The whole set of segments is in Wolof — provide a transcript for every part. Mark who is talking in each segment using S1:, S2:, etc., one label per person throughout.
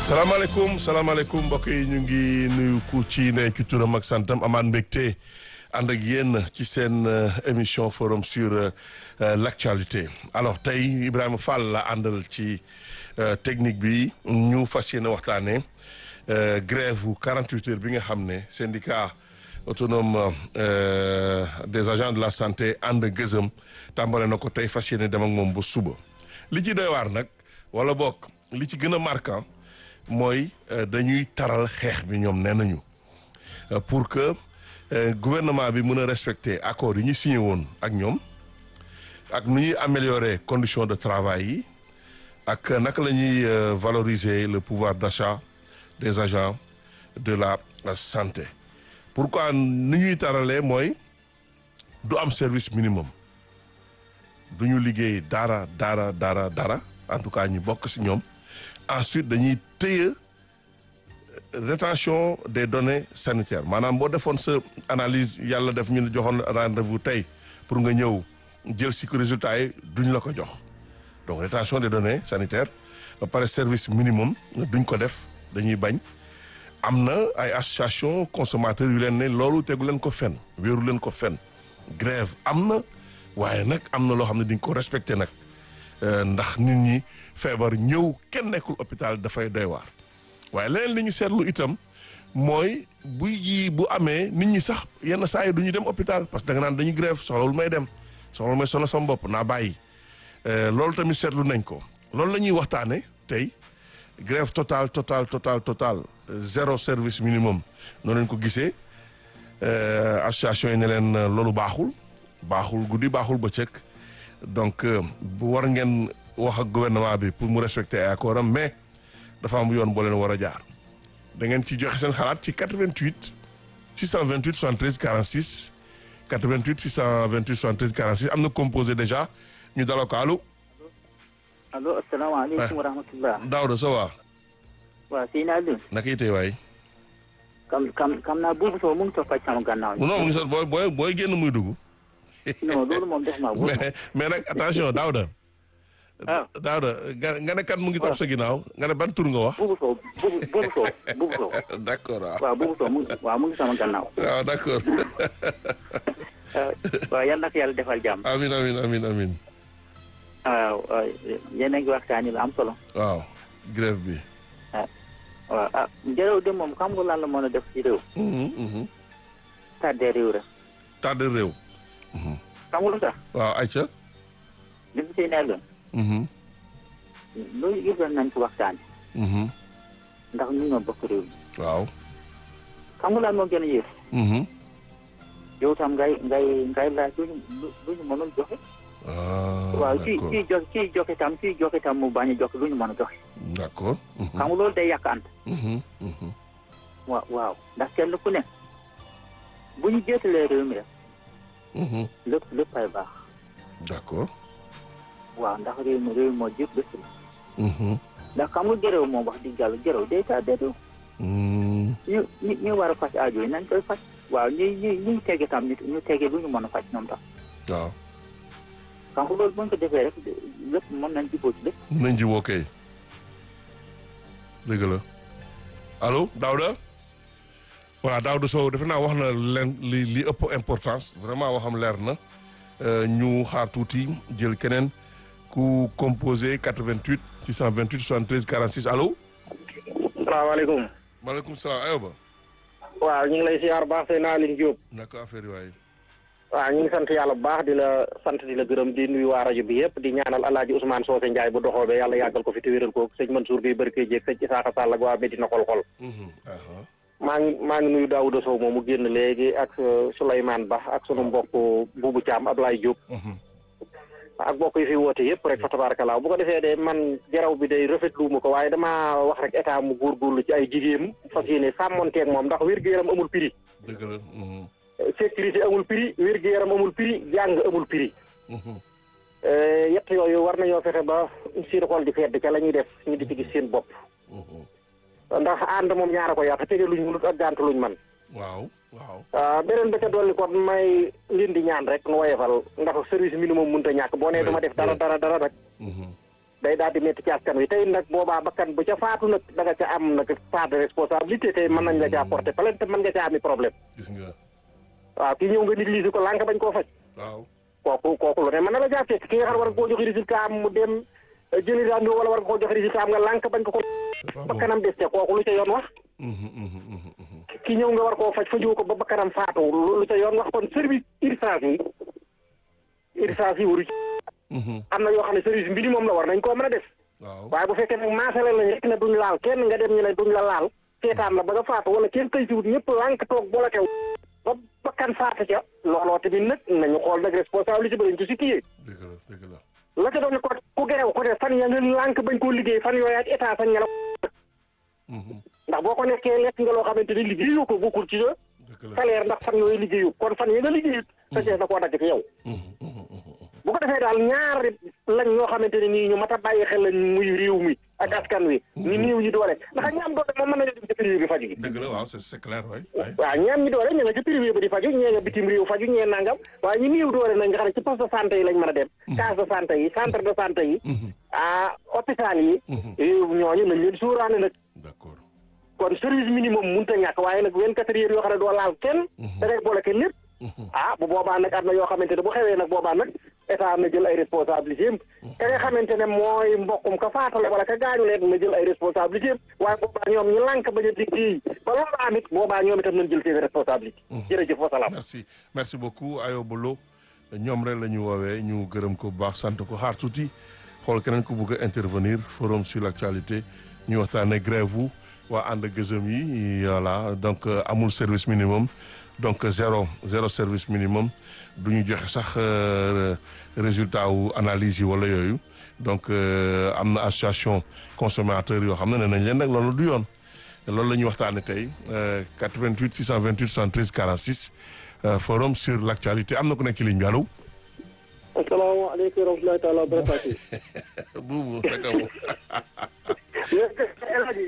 S1: salaamaaleykum mbokk yi ñu ngi nuyu ku ci ne ci turam ak santam amaan mbégte ànd ak yéen ci seen émission forum sur l'actualité alors tey Ibrahima Fall la àndal ci technique bi ñu fas yéene waxtaanee grève bu 48 heures bi nga xam ne syndicat autonome des agents de la santé ànd gëzëm tàmbale na ko tey fas yéene dem ak moom ba suba li ci doy waar nag wala bokk li ci gën a marquant mooy dañuy taral xeex bi ñoom nee nañu pour que gouvernement bi mën a respecter accords yi ñu signé woon ak ñoom ak nu ñuy améliorer conditions de travail yi ak naka la ñuy valoriser le pouvoir d'achat des agents de la santé. Pourquoi ni ñuy taralee mooy du am service minimum du ñu liggéey dara en tout cas ñu bokk ci ñoom. Ensuite dañuy téye rétention des données sanitaires maanaam boo defoon sa analyse yàlla def ñu joxoon rendez-vous tey pour nga ñëw jël si résultat yi duñ la ko jox donc rétention des données sanitaires ba pare service minimum duñ ko def dañuy bañ am na ay association consommateurs yu leen ne loolu tegu leen ko fenn wéeru leen ko fenn grève am na waaye nag am na loo xam ne diñ ko respecté nag ndax nit ñi feebar ñëw kenn nekkul hôpital dafay doy waar waaye leneen li ñu seetlu itam mooy bu amee nit ñi sax yenn saa yi du ñu dem hôpital parce que da nga naan dañuy grève soxlawul may dem soxlawul may sonal sama bopp naa bàyyi loolu tamit seetlu nañ ko loolu la ñuy waxtaane tey grève total zéro service minimum noonu lañ ko gisee association yi ne leen loolu baaxul guddi baaxul bëccëg donc bu war ngeen wax ak gouvernement bi pour mu respecter ay accord am mais dafa am yoon boo leen war a jaar da ngeen ci joxe seen xalaat ci 88 628 73 46 88 628 73 46 am na composé déjà ñu daloo ko allo.
S2: allo asalaamaaleykum wa rahmatulah.
S1: Daouda ça va.
S2: waaw sëñ Aliou.
S1: naka itee waay.
S2: kam naa buubu soo mu ngi toog sama gannaaw.
S1: non mu ngi sax booy génn muy dugg.
S2: non loolu moom def naa
S1: mais nag attention Daouda. Daouda nga ne kan mu ngi topp sa ginnaaw nga ne ban tur nga wax.
S2: buubu soo.
S1: d'accord waaw.
S2: waaw buubu soo mu ngi sama gannaaw.
S1: waaw d'accord.
S2: waaw yal na ko yàlla defal jàmm.
S1: amiin.
S2: waaw yéen a ngi waxtaanee lu am solo.
S1: waaw grève bi.
S2: waaw jërëw de moom xam nga lan la mën a def ci réew. tardé réew rek.
S1: tardé réew.
S2: xam nga lu tax.
S1: waaw ayca.
S2: li fi siy nekk. loolu yëpp nañ ko waxtaanee. ndax ñu ñoo bokk réew mi.
S1: waaw.
S2: xam nga lan moo gën a yéex. yow tam ngay laaj lu ñu mënul joxe. waaw kii joxe tam mu bañ a joxe lu ñu mën a joxe.
S1: d'accord.
S2: xam nga loolu day yàq waaw ndax kenn ku ne bu ñu jeetalee réew mi rek. lépp ay baax.
S1: d'accord.
S2: waaw ndax réew mi moo jëpp bés la. ndax xam nga gërëw moom wax dëgg yàlla gërëw day taa déedéet. ñu war a faj aajo yi nañ koy faj. waaw ñuy tege tam ñu tege lu ñu mën a faj ñoom tam.
S1: waaw.
S2: xam nga loolu bu ñu ko defee rek lépp mën nañ jubóo ci lépp.
S1: mën nañ jubóo kay. dëgg la allo Daouda. waaw Daouda Sow defe naa wax na leen li ëpp importance vraiment waxam leer na ñu xaar tuuti jël keneen ku composé 88 628 73 46 allo.
S3: salaamaaleykum.
S1: maaleykum salaam ayoba.
S3: waaw ñu ngi lay siyaar baax seen Aline Diop.
S1: naka affaire yi waaye.
S3: waaw ñu ngi sant yàlla bu baax di la sant di la gërëm di nuyu waa rajo bi yëpp di ñaanal alaaji Ousmane Socé Ndiaye bu doxoo be yàlla yàggal ko fi te wéral ko sëñ Mansour Gueye barke jeeg sëñ Isaaxa Sall ak waa Medina xol-xol. maa ngi nuyu Daouda Sow moom mu génn léegi ak Souleymane Ba ak sunu mbokk Boubou Thiam Ablaye Diop. ak mbokk yi fi woote yëpp rek fa tabarakallah bu ko defee de man jaraw bi day rafetlu ma ko waaye damaa wax rek état mu góorgóorlu ci ay jigéen fas yéene sàmmonteeg moom ndax wér-gu-yaram amul prix.
S1: dëgg la.
S3: sécurité amul prix wér-gu-yaram amul prix jàng amul prix. yett yooyu war nañoo fexe ba seen xol di fedd ca la ñuy def ñu di ci gis seen bopp. ndax ànd moom ñaara ko yàq tege luñ mënut ak gàntu luñ man
S1: waaw.
S3: beneen ba ca dolli ko may leen di ñaan rek nu woyefal ndax service minimum mënut a ñàkk boo nee dama def dara rek day daal di métti ci askan wi tey nag boobaa bakkan bu ca faatu nag da nga ca am nag part de responsabilité tey mën nañ la caa porter plainte te mën nga caa ami problème.
S1: gis nga.
S3: waaw kii ñëw nga négligé ko lànk bañ koo faj.
S1: waaw.
S3: kooku lu ne mën na la jàppee ki nga xam war nga koo joxe résultat am mu dem jëli daan wala war nga koo joxe résultat am nga lànk bañ ko bakkanam des te kooku lu ca yoon wax. ki ñëw nga war koo faj fajoo ko ba bakkanam faatu lu ca yoon wax kon service urgence yi waru ci. am na yoo xam ne service mbiri moom la war nañ koo mën a def.
S1: waaw
S3: waaye bu fekkee nag maasale lañ rek ne duñ laal kenn nga dem ñu ne duñ la laal seetaan la ba nga faatu wala kenn kay siwut ñëpp lànk toog boo la teew ba bakkan faatu ca looloo tamit nag nañu xool nag responsabilité ba lañ ko situé.
S1: dëgg la dëgg la.
S3: la ca doon ne ko ku gerew ko ne fan ya nga lànk bañ koo liggéey fan yooyu ak état sañ nga la ndax boo ko nekkee lekk nga loo xamante ni liggéeyoo ko bokkul ci sa salaire ndax fan yooyu liggéeyu kon fan ya nga liggéeyut sa jeex da koo dagg ci yow bu ko defee daal ñaar lañ ñoo xamante ne nii ñu mat a bàyyi xel lañ muy réew mi ak askan wi ñu néew ñi doole ndax ñi am doole moom mën nañu dem ci privé bi faju gi
S1: dëgg la waaw c'est clair waay
S3: waaw ñi am ñi doole ña nga ci privé bi di faju ñee nga bitim réew faju ñee nangam waaye ñu néew doole nag nga xam ne ci poste de santé yi lañ mën a dem case de santé yi centre de santé yi hôpital yi ñooñu nañ leen suuraane nag
S1: d'accord
S3: kon service minimum mënut a ñàkk waaye nag 24 heures yoo xam ne doo laal kenn da ngay boole kenn lépp bu boobaa nag am na yoo xamante ne bu xewee nag boobaa nag état na jël ay responsabilité am ka nga xamante ne mooy mbokkum ka faatale wala ka gaañu leen na jël ay responsabilité am waaye boobaa ñoom ñu lànk bañ a liggéey ba loolu am it boobaa ñoom itam nañ jël seen responsabilité jërëjëf wasalaam
S1: merci beaucoup Ayoba Lo ñoom rek la ñu woowee ñu gërëm ko bu baax sant ko xaar tuuti xool keneen ko bëgg a intervenir forum sur l'actualité ñu waxtaanee grève waa ànd gëzëm yi voilà donc amul service minimum donc zéro service minimum du ñu joxe sax résultat wu analyse yi wala yooyu donc am na association consommateur yoo xam ne nee nañ leen nag loolu du yoon loolu la ñuy waxtaanee tey 88 628 73 46 forum sur l'actualité am na ku nekk ci ligne bi allo.
S3: asalaamaaleykum wa rahmatulahi taala wa barakaatu.
S1: buubu naka mu.
S3: El Hadj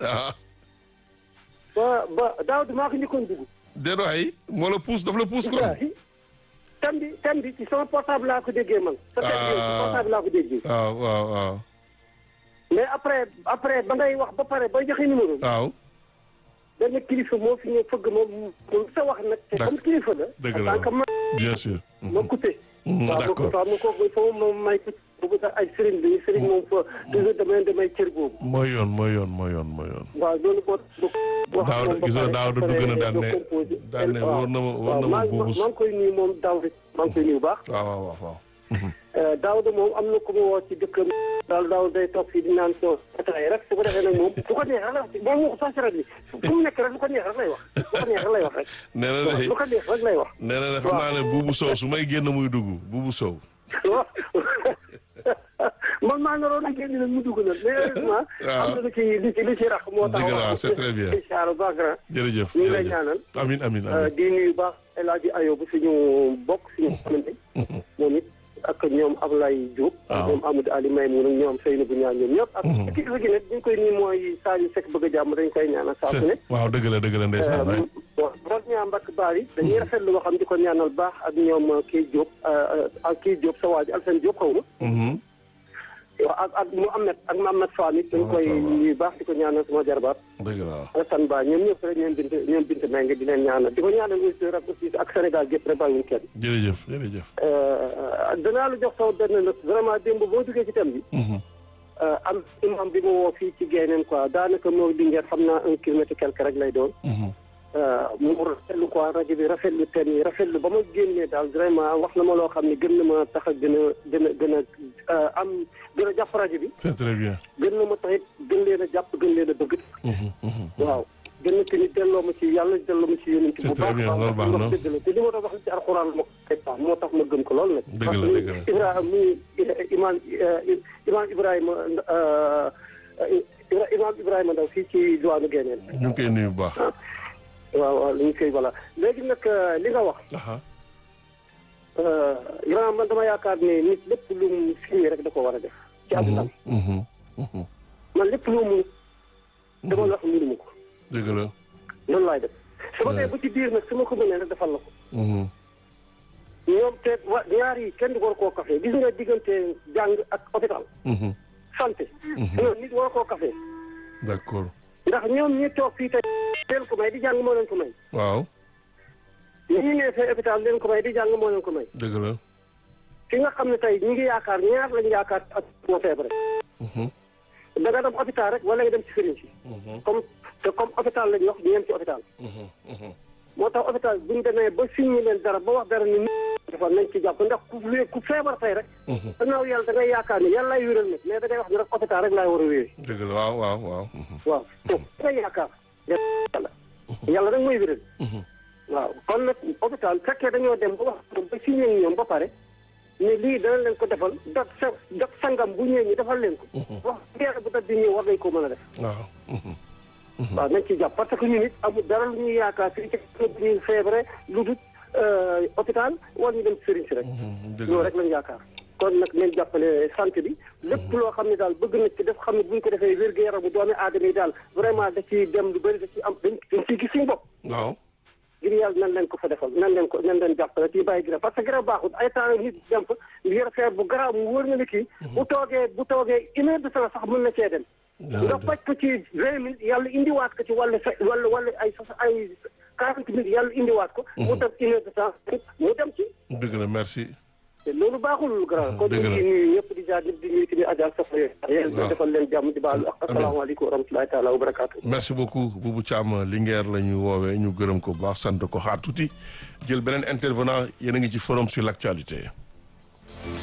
S3: ba daaw maa ko njëkkoon dugg.
S1: déedéet ay moo la pousse daf la pousse kon.
S3: tam bi ci sama portable laa ko déggee man. sa portable laa ko déggee.
S1: waaw.
S3: mais après ba ngay wax ba pare ba joxe numéro.
S1: waaw.
S3: benn kilifa moo fi ñëw fëgg moom sa wax nag. te comme kilifa la.
S1: dëgg la bien sûr.
S3: ma coupé.
S1: d'accord
S3: waaw ma ko foofu moom may ko bëgg sax ay sëriñ moom fa toujours damay cër boobu.
S1: mooy yoon.
S3: waaw loolu boo.
S1: daaw gis nga daaw da dugg na daan ne wóor na ma buubu.
S3: maa ngi koy nuyu moom daaw rek maa ngi koy nuyu baax.
S1: waaw.
S3: daaw de moom am na ku ma woo ci dëkkam. daaw day toog fii di naan soo ataay rek su ko defee nag moom bu ko neex rek la wax moom moo ko sax rek bi fu mu nekk rek lu ko neex rek lay wax
S1: nee na de
S3: lu ko neex rek lay wax.
S1: nee na de xam naa ne buubu sow su may génn muy dugg buubu sow.
S3: man maa naroon a génn nag mu dugg nag mais heureusement. am na li ci rax moo tax.
S1: dëgg la c'est très bien. jërëjëf
S3: ñu ngi lay ñaanal.
S1: amiin.
S3: di nuyu baax El Hadj Ayoba suñu bokk suñu xamante. moom it ak ñoom Ablaye Diop.
S1: waaw
S3: ñoom Amadou Ali Maymouna ñoom Seynabou Niang ñoom ñëpp. ak kilifa gi nag ñu koy nii mooy Saliou Seck bëgg a jàmm dañ koy ñaanal saa su ne.
S1: waaw dëgg la ndeysaan waay.
S3: bon ñaa mbakk baar yi dañuy rafetlu loo xam di ko ñaanal baax ak ñoom kii Diop ak kii Diop sa waa ji Alsane Diop xaw ma. waaw ak Mohamed Fall it dañ koy nuyu baax di ko ñaanal sama jarbaat.
S1: dëgg la
S3: Alassane Ba ñoom ñëpp rek ñoom bint Mbengue di leen ñaanal di ko ñaanal aussi ak Sénégal gépp rek bàyyiwuñ kenn.
S1: jërëjëf.
S3: danaa la jox saw benn nag vraiment démb boo duggee ci thème bi. am imam bi ma woo fii ci Guéneen quoi daanaka moo di ngeen xam naa 1 kilomètre quelque rek lay doon. mu rafetlu quoi rajo bi rafetlu thème yi rafetlu ba ma génnee daal vraiment wax na ma loo xam ne gën na ma tax a gën a jàpp rajo bi.
S1: c'est très bien.
S3: gën na ma tax it gën leen a jàpp gën leen a bëgg. waaw gën na tamit delloo ma ci yàlla delloo ma ci yonent bu baax.
S1: c'est très bien loolu baax na
S3: dëgg la te li ma doon wax ci alxuraan ma ko moo tax ma gëm ko lool nag.
S1: dëgg la
S3: Imaam Ibrahima Ndaw fii ci diwaanu Guéneen.
S1: ñu ngi koy nuyu bu baax.
S3: waaw li ñu koy voilà léegi nag li nga wax. Ibrahima man dama yaakaar ne nit lépp lu mu signé rek da ko war a def. ci àdduna man lépp lu mu dama la wax mënuma ko.
S1: dëgg la.
S3: loolu laay def. su ma dee bu ci biir nag su ma ko mënee rek defal la ko. ñoom te ñaar yi kenn du war koo kafe gis nga diggante jàng ak hôpital.
S4: santé. loolu nit war koo café.
S1: d'accord.
S4: ndax ñoom ñi toog fii tey leen ko may di jàng moo leen ko may.
S1: waaw.
S4: ñi ñu nee fee hôpital leen ko may di jàng moo leen ko may.
S1: dëgg la.
S4: ki nga xam ne tey ñu ngi yaakaar ñaar lañu yaakaar ak moo feebar. da nga dem hôpital rek wala nga dem ci sëriñ si. comme hôpital lañu wax ñu yem ci hôpital. moo tax hôpital bu ñu demee ba signé leen dara ba wax dara ni defal nañ ci jàpp ndax ku feebar tey rek. gannaaw yàlla da ngay yaakaar ni yàlla lay wéral nit mais da ngay wax ni rek hôpital rek laay war a wéri.
S1: dëgg la waaw waaw waaw.
S4: waaw da ngay yaakaar yàlla rek mooy wéral. waaw kon nag hôpital fekkee dañoo dem ba wax ba signé ak ñoom ba pare ni lii dana leen ko defal dot sangam bu ñëwee ñu defal leen ko. wax dëgg bu dot di ñëw war nañ ko mën a def.
S1: waaw.
S4: waaw nañ ci jàpp parce que ñun it amul dara lu ñuy yaakaar fii ci ñuy feebare lu dul hôpital wala ñu dem sëriñ si rek. loolu rek lañ yaakaar. kon nag nañ jàppale santé bi. lépp loo xam ne daal bëgg na ci def xam ne bu ñu ko defee wér-gu-yaramu doomi aadama yi daal vraiment da ciy dem lu bëri da ciy am dañ ciy gis suñu bopp.
S1: waaw.
S4: ngir yàlla nan leen ko fa defal nan leen jàppale ci bàyyi garab parce que garab baaxul ay temps nit dem fa yor feer bu garaaw mu wóor na ni kii. bu toogee une heure de temps sax mën na cee dem. nga faj ko ci 20 minutes yàlla indiwaat ko ci wala ay 40 minutes yàlla indiwaat ko. mu def une heure de temps mu dem ci.
S1: dëgg la merci.
S4: te loolu baaxul grand. kon ñu ngi nuyu ñëpp di jaar ñëpp di nuyu ci Adja Safa yéen defal leen jàmm di baalu ak asalaamaaleykum wa rahmatulahi taala wa barakaatu.
S1: merci beaucoup Boubou Thiam Linguère la ñu woowee ñu gërëm ko bu baax sant ko xaar tuuti jël beneen intervenant yéen a ngi ci forum sur l'actualité.